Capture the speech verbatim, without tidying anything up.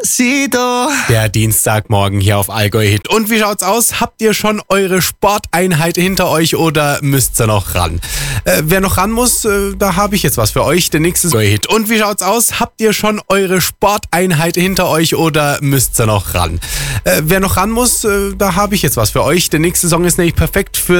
Despacito. Der Dienstagmorgen hier auf Allgäu Hit. Und wie schaut's aus? Habt ihr schon eure Sporteinheit hinter euch oder müsst ihr noch ran? Äh, wer noch ran muss, äh, da habe ich jetzt was für euch. Der nächste Allgäu Hit. Und wie schaut's aus? Habt ihr schon eure Sporteinheit hinter euch oder müsst ihr noch ran? Äh, wer noch ran muss, äh, da habe ich jetzt was für euch. Der nächste Song ist nämlich perfekt für